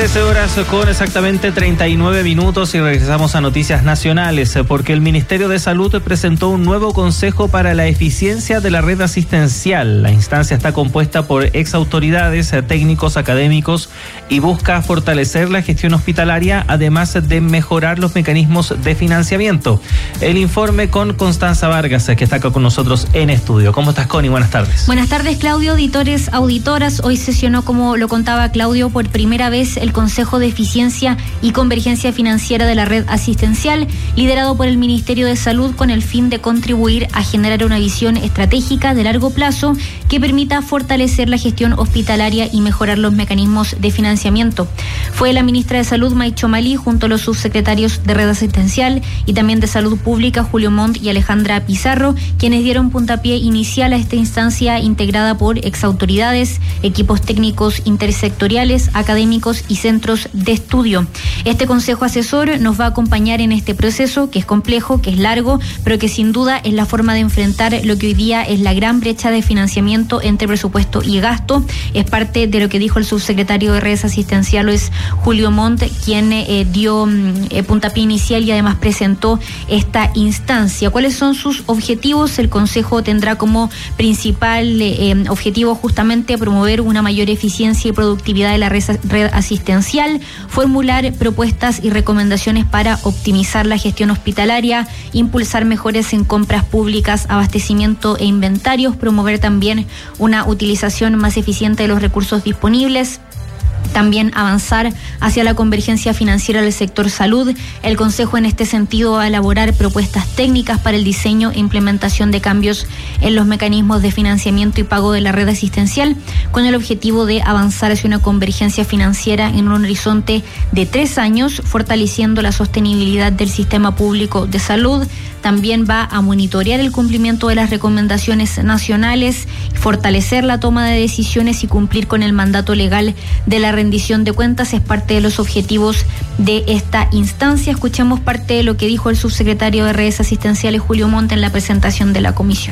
13 horas con exactamente 39 minutos y regresamos a noticias nacionales porque el Ministerio de Salud presentó un nuevo consejo para la eficiencia de la red asistencial. La instancia está compuesta por exautoridades, técnicos, académicos y busca fortalecer la gestión hospitalaria, además de mejorar los mecanismos de financiamiento. El informe con Constanza Vargas, que está acá con nosotros en estudio. ¿Cómo estás, Connie? Buenas tardes. Buenas tardes, Claudio, auditores, auditoras. Hoy sesionó, como lo contaba Claudio, por primera vez el Consejo de Eficiencia y Convergencia Financiera de la Red Asistencial, liderado por el Ministerio de Salud, con el fin de contribuir a generar una visión estratégica de largo plazo que permita fortalecer la gestión hospitalaria y mejorar los mecanismos de financiamiento. Fue la ministra de Salud, Maicho Malí, junto a los subsecretarios de Red Asistencial y también de Salud Pública, Julio Montt y Alejandra Pizarro, quienes dieron puntapié inicial a esta instancia integrada por exautoridades, equipos técnicos intersectoriales, académicos y centros de estudio. Este consejo asesor nos va a acompañar en este proceso, que es complejo, que es largo, pero que sin duda es la forma de enfrentar lo que hoy día es la gran brecha de financiamiento entre presupuesto y gasto. Es parte de lo que dijo el subsecretario de Redes Asistenciales, Julio Montt, quien dio puntapié inicial y además presentó esta instancia. ¿Cuáles son sus objetivos? El consejo tendrá como principal objetivo justamente promover una mayor eficiencia y productividad de la red asistencial, formular propuestas y recomendaciones para optimizar la gestión hospitalaria, impulsar mejores en compras públicas, abastecimiento e inventarios, promover también una utilización más eficiente de los recursos disponibles. También avanzar hacia la convergencia financiera del sector salud. El Consejo en este sentido va a elaborar propuestas técnicas para el diseño e implementación de cambios en los mecanismos de financiamiento y pago de la red asistencial, con el objetivo de avanzar hacia una convergencia financiera en un horizonte de 3 años, fortaleciendo la sostenibilidad del sistema público de salud. También va a monitorear el cumplimiento de las recomendaciones nacionales, fortalecer la toma de decisiones y cumplir con el mandato legal de la rendición de cuentas. Es parte de los objetivos de esta instancia. Escuchemos parte de lo que dijo el subsecretario de Redes Asistenciales, Julio Montt, en la presentación de la comisión.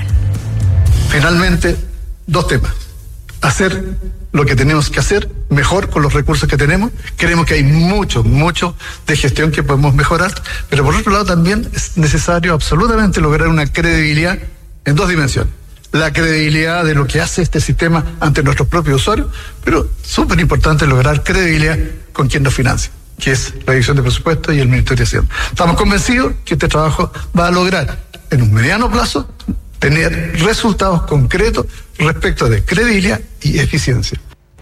Finalmente, 2 temas. Hacer lo que tenemos que hacer mejor con los recursos que tenemos. Creemos que hay mucho de gestión que podemos mejorar, pero por otro lado también es necesario absolutamente lograr una credibilidad en 2 dimensiones. La credibilidad de lo que hace este sistema ante nuestros propios usuarios, pero súper importante lograr credibilidad con quien nos financia, que es la Dirección de Presupuesto y el Ministerio de Hacienda. Estamos convencidos que este trabajo va a lograr en un mediano plazo tener resultados concretos respecto de credibilidad y eficiencia.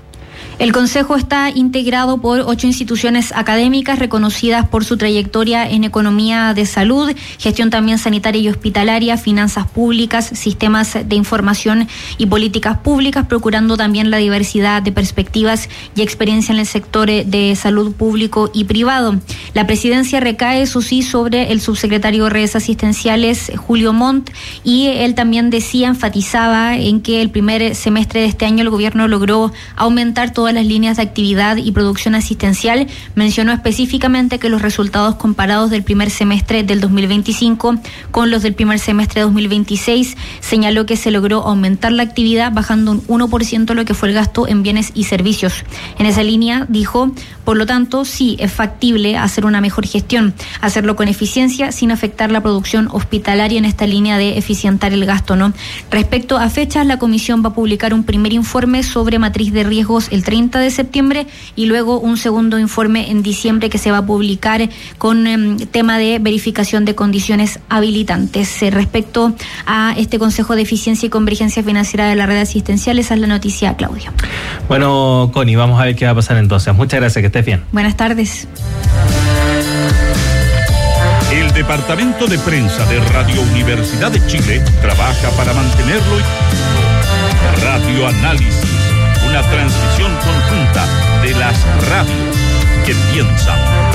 El Consejo está integrado por 8 instituciones académicas reconocidas por su trayectoria en economía de salud, gestión también sanitaria y hospitalaria, finanzas públicas, sistemas de información y políticas públicas, procurando también la diversidad de perspectivas y experiencia en el sector de salud público y privado. La presidencia recae, eso sí, sobre el subsecretario de Redes Asistenciales, Julio Montt, y él también enfatizaba en que el primer semestre de este año el gobierno logró aumentar todas las líneas de actividad y producción asistencial. Mencionó específicamente que los resultados comparados del primer semestre del 2025 con los del primer semestre de 2026, señaló que se logró aumentar la actividad bajando un 1% lo que fue el gasto en bienes y servicios. En esa línea dijo, por lo tanto, sí es factible hacer una mejor gestión, hacerlo con eficiencia sin afectar la producción hospitalaria en esta línea de eficientar el gasto, ¿no? Respecto a fechas, la comisión va a publicar un primer informe sobre matriz de riesgos el 30 de septiembre y luego un segundo informe en diciembre que se va a publicar con tema de verificación de condiciones habilitantes. Respecto a este Consejo de Eficiencia y Convergencia Financiera de la Red Asistencial, esa es la noticia, Claudio. Bueno, Connie, vamos a ver qué va a pasar entonces. Muchas gracias, que estés bien. Buenas tardes. El Departamento de Prensa de Radio Universidad de Chile trabaja para mantenerlo. Radio Análisis, una transmisión conjunta de las radios que piensan.